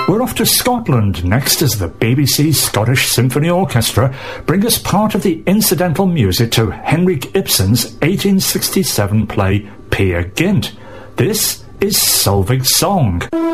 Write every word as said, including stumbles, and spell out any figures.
We're off to Scotland next as the B B C Scottish Symphony Orchestra bring us part of the incidental music to Henrik Ibsen's eighteen sixty-seven play Peer Gynt. This is Solveig's Song.